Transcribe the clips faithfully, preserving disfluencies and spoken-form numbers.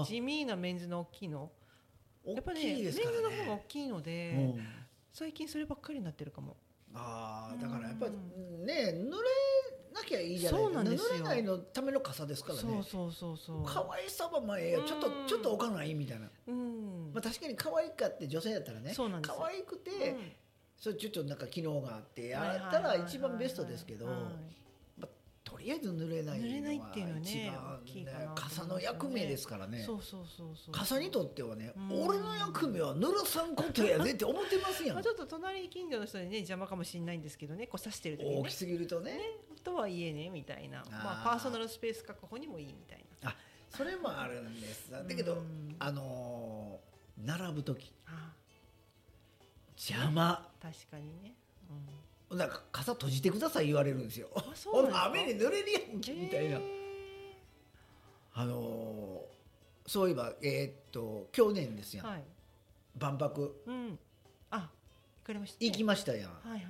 地味なメンズの大きいのやっぱり、ね、 大きいですからね。 メンズの方が大きいので、うん、最近そればっかりになってるかも。 ああ、だからやっぱりね、濡れなきゃいいじゃないそうなんですよ。 濡れないのための傘ですからね。 そうそうそうそう。 可愛さはまあええよ、ちょっとちょっとおかないみたいな。うん。まあ確かに可愛かって女性だったらね。そうなんですよ。可愛くて、うん、それちょっとなんか機能があってやったら一番ベストですけど。とりあえず濡れないのは一番ね、傘の役目ですからね。そうそうそうそう。傘にとってはね、俺の役目は濡らさんことやでって思ってますやん。 ちょっと隣近所の人にね邪魔かもしれないんですけどね、こう刺してる時に大きすぎるとね。 とはいえねみたいな、まあパーソナルスペース確保にもいいみたいな。 あ、それもあるんです。だけどあの並ぶ時邪魔。 確かにね。 なんか傘閉じてください言われるんですよ。ほん雨に濡れるやんけみたいな。あのー、そういえばえー、っと去年ですやん、はい、万博、うん、 あ行かれました、 ね、行きましたやん、 はいはいはい、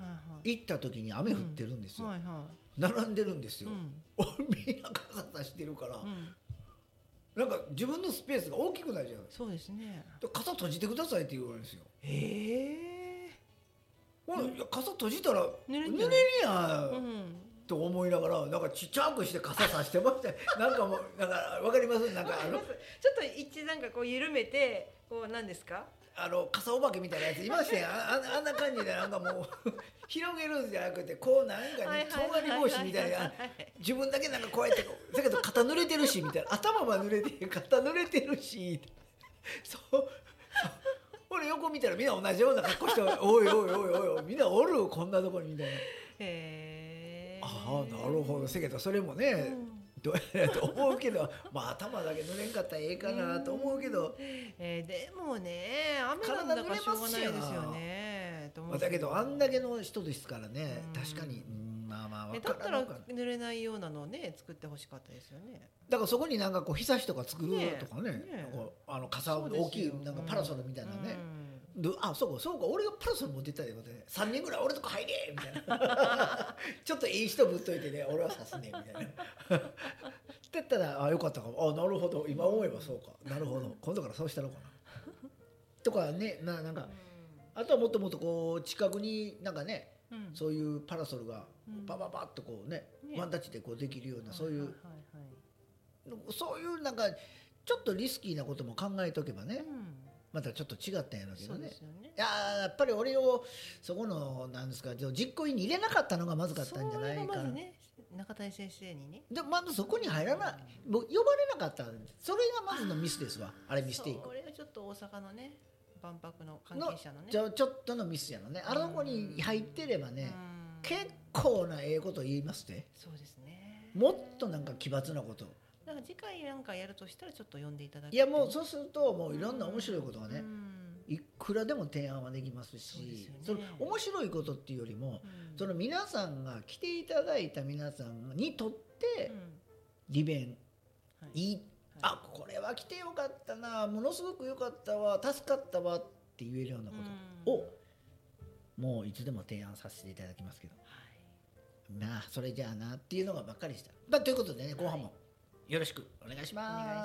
行った時に雨降ってるんですよ、 うんはいはい、 並んでるんですよ、うん、みんな傘さしてるから、うん、なんか自分のスペースが大きくないじゃん。 そうですね。 傘閉じてくださいって言われるんですよ。 へえ。 いや傘閉じたら濡れるやん、うん、と思いながらなんかちっちゃくして傘さしてましたなんかもうなんかわかりますなんかあのちょっと一段かこう緩めてこう何ですかあの傘お化けみたいなやついましたよ。あ, あ, あんな感じでなんかもう広げるんじゃなくてこうなんかねとんがり帽子みたいな自分だけなんかこうやってだけど肩濡れてるしみたいな頭は濡れて肩濡れてるしそう俺横見たらみんな同じような格好しておいおいおいおいおいみんなおるこんなとこにみたいな。へえ。 ああなるほど。せやけどそれもね、うん、どうやと思うけどまあ頭だけ濡れんかったらええかなと思うけど、 えー、でもね雨なんだからしょうがないですよね。 まあ、だけどあんだけの人ですからね、うん、確かに、うん、まあまあ分からだったら濡れないようなのをね作ってほしかったですよね。 だからそこになんかこう日差しとか作るとかね、ねねあの傘大きいなんかパラソルみたいなね、うん、あそうかそうか俺がパラソル持ってったってことでさんにんぐらい俺とこ入れみたいなちょっといい人ぶっといてね俺はさすねみたいなって言ったらあよかったかもあなるほど今思えばそうかなるほど今度からそうしたのかなとかね な, なんか、うん、あとはもっともっとこう近くになんかねうん、そういうパラソルがパパパッとこうね、うん、ワンタッチでこうできるような、ね、そういう、はいはいはい、そういうなんかちょっとリスキーなことも考えとけばね、うん、またちょっと違ったんやろうけど ね, ねいややっぱり俺をそこのなんですか実行委員に入れなかったのがまずかったんじゃないかな。それがまずね中谷先生にねでまずそこに入らない呼ばれなかったそれがまずのミスですわ。あれミステイクそれはちょっと大阪のね万博の関係者のねち ょ, ちょっとのミスやのね。あそこに入ってればね結構なええこと言いますね。 そうですね。 もっとなんか奇抜なことだから次回なんかやるとしたらちょっと呼んでいただきいやもうそうするともういろんな面白いことがねいくらでも提案はできますし そ, ね、その面白いことっていうよりも、うん、その皆さんが来ていただいた皆さんにとって利便、うんはい、いいあこれは来てよかったなものすごくよかったわ助かったわって言えるようなことを、うん、もういつでも提案させていただきますけど、はい、なあそれじゃあなっていうのがばっかりした、まあ、ということでね後半もよろしくお願いします。